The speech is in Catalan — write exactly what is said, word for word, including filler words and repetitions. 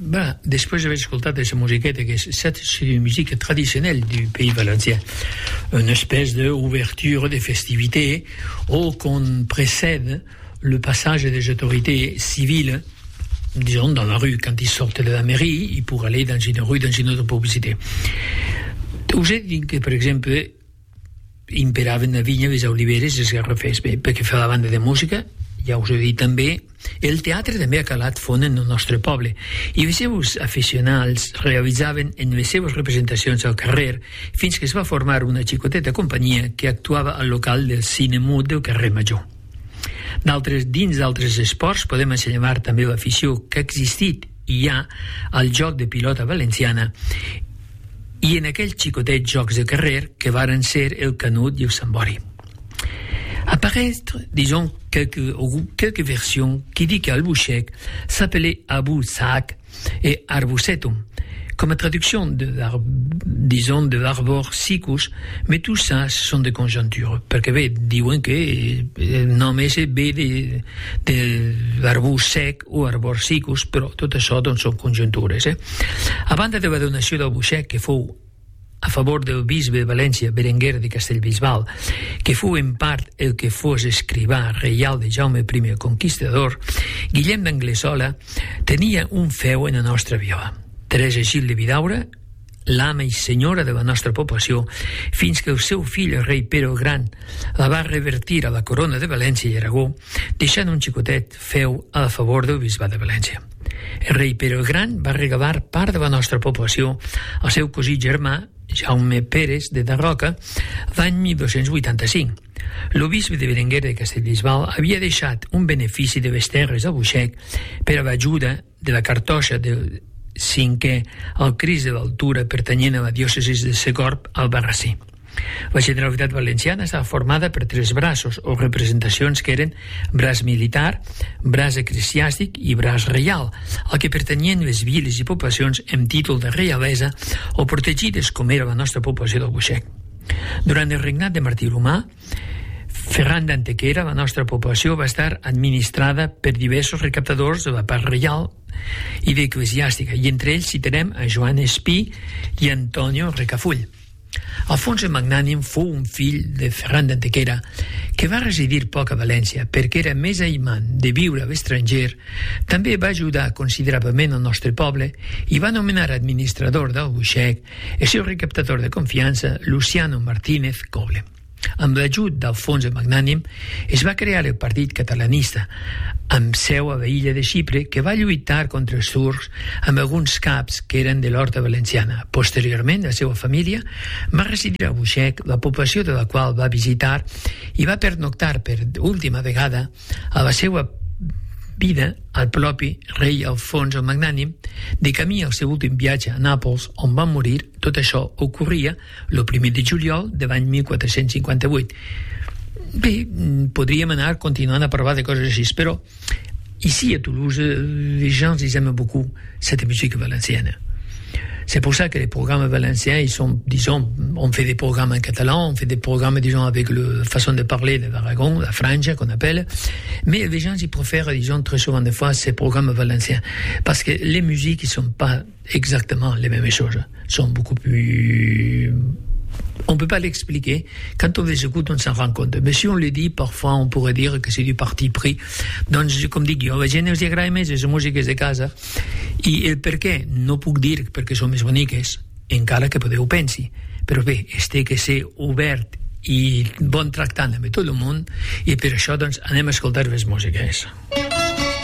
bah, després d'haver escoltat aquesta musiqueta, que és, c'est une musique traditionnelle du pays valencien, une espèce d'ouverture de festivité ou qu'on précède le passage des autorités civiles, disons, dans la rue, quand ils sortent de la mairie, pour aller dans une rue, dans une autre publicité. Us he dit que, per exemple, imperaven a Vinya les oliveres i els garrofers. Bé, perquè fa la banda de música, ja us he dit també, el teatre també ha calat font en el nostre poble, i els seus aficionats realitzaven en les seves representacions al carrer fins que es va formar una xicoteta companyia que actuava al local del Cine Mut del carrer Major. D'altres, dins d'altres esports podem assenyalar també l'afició que ha existit i hi ha al joc de pilota valenciana i en aquells xicotets jocs de carrer que varen ser el Canut i el Sambori. Apparaître, disons, quelques, quelques versions qui dit qu'Albuchec s'appelait Abu Saak et Arbusetum, comme traduction de, disons, de l'arbor sicus, mais tout ça sont des conjonctures, perquè bé, diuen que el nom és bé de, de l'arbust sec o arbor sicus, però tot això doncs, són conjuntures. Eh? A banda de la donació d'Albuchec, que fou a favor del bisbe de València, Berenguer de Castellbisbal, que fou en part el que fos escrivà reial de Jaume I el Conquistador, Guillem d'Anglesola tenia un feu en la nostra vila. Teresa Gil de Vidaura, l'ama i senyora de la nostra població, fins que el seu fill, el rei Pere el Gran, la va revertir a la corona de València i Aragó, deixant un xicotet feu a favor del bisbat de València. El rei Pere el Gran va regalar part de la nostra població al seu cosí germà, Jaume Pérez de Darroca, l'any mil dos-cents vuitanta-cinc. L'obisbe de Berenguer de Castellbisbal havia deixat un benefici de les terres a Buixec per a l'ajuda de la cartoixa del cinquè al Cris de l'Altura pertanyent a la diòcesi de Segorb al Barrací. La Generalitat Valenciana estava formada per tres braços o representacions que eren braç militar, braç eclesiàstic i braç reial, al que pertanyien les viles i poblacions amb títol de reialesa o protegides com era la nostra població del Buixec. Durant el regnat de Martí l'Humà, Ferran d'Antequera, la nostra població va estar administrada per diversos recaptadors de la part reial i d'eclesiàstica, i entre ells citarem a Joan Espí i Antonio Recafull. Alfons el Magnànim fou un fill de Ferran d'Antequera que va residir poc a València perquè era més aimant de viure a l'estranger. També va ajudar considerablement el nostre poble i va nomenar administrador del Buixec el seu recaptador de confiança, Luciano Martínez Coble. Amb l'ajut d'Alfons el Magnànim es va crear el Partit Catalanista, amb seu a l'illa de Xipre, que va lluitar contra els turcs amb alguns caps que eren de l'Horta Valenciana. Posteriorment, la seva família va residir a Buixec, la població de la qual va visitar i va pernoctar per última vegada a la seva vida al propi rei Alfons el Magnànim, de camí al seu últim viatge a Nàpols, on va morir. Tot això ocorria el primer de juliol de l'any mil quatre-cents cinquanta-vuit. Bé, podríem anar continuant a parlar de coses així, però ici a Toulouse, les gens ils aiment beaucoup cette musique valencienne. C'est pour ça que les programmes valenciens, ils sont, disons, on fait des programmes en catalan, on fait des programmes, disons, avec la façon de parler de l'Aragon, la franja qu'on appelle, mais les gens, ils préfèrent, disons, très souvent des fois, ces programmes valenciens, parce que les musiques, ils sont pas exactement les mêmes choses, sont beaucoup plus... On ne peut pas l'expliquer. Quand on les écoute, on s'en rend compte. Mais si on le dit, parfois, on pourrait dire que c'est du parti pris. Doncs, com dic jo, a la gent els agrada més les músiques de casa. I el per què? No puc dir perquè són més boniques, encara que podeu pensi. Però bé, es té que ser obert i bon tractant amb tot el món, i per això, doncs, anem a escoltar les músiques.